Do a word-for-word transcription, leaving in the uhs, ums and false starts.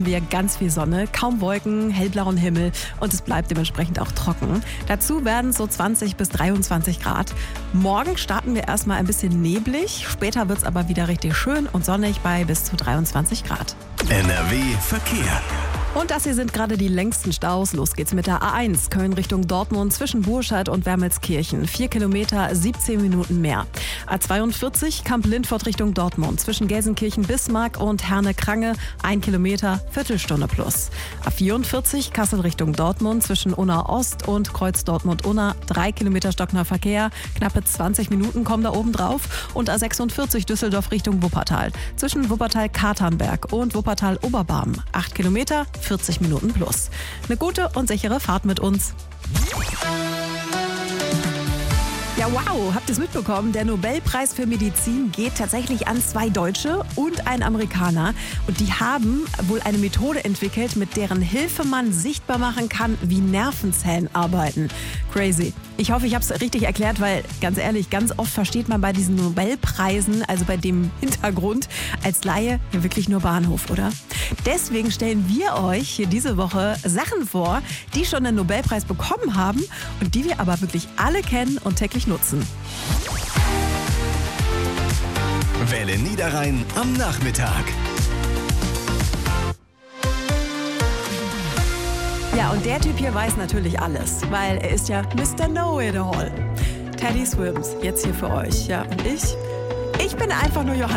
wir ganz viel Sonne, kaum Wolken, hellblauen Himmel und es bleibt dementsprechend auch trocken. Dazu werden es so zwanzig bis dreiundzwanzig Grad. Morgen starten wir erstmal ein bisschen neblig, später wird es aber wieder richtig schön und sonnig bei bis zu dreiundzwanzig Grad. N R W Verkehr. Und das hier sind gerade die längsten Staus. Los geht's mit der A eins, Köln Richtung Dortmund zwischen Burscheid und Wermelskirchen. Vier Kilometer, siebzehn Minuten mehr. A zweiundvierzig, Kamp-Lindfort Richtung Dortmund zwischen Gelsenkirchen, Bismarck und Herne-Krange. Ein Kilometer, Viertelstunde plus. A vierundvierzig, Kassel Richtung Dortmund zwischen Unna Ost und Kreuz Dortmund-Unna. Drei Kilometer stockender Verkehr. Knappe zwanzig Minuten kommen da oben drauf. Und A sechsundvierzig, Düsseldorf Richtung Wuppertal zwischen Wuppertal-Katernberg und Wuppertal-Oberbarm. Acht Kilometer, vierzig Minuten plus. Eine gute und sichere Fahrt mit uns. Ja, wow, habt ihr es mitbekommen? Der Nobelpreis für Medizin geht tatsächlich an zwei Deutsche und einen Amerikaner. Und die haben wohl eine Methode entwickelt, mit deren Hilfe man sichtbar machen kann, wie Nervenzellen arbeiten. Crazy. Ich hoffe, ich habe es richtig erklärt, weil ganz ehrlich, ganz oft versteht man bei diesen Nobelpreisen, also bei dem Hintergrund, als Laie ja wirklich nur Bahnhof, oder? Deswegen stellen wir euch hier diese Woche Sachen vor, die schon einen Nobelpreis bekommen haben und die wir aber wirklich alle kennen und täglich nutzen. Welle Niederrhein am Nachmittag. Ja, und der Typ hier weiß natürlich alles, weil er ist ja Mister Know-it-all. Teddy Swims, jetzt hier für euch. Ja, und ich? Ich bin einfach nur Johanna.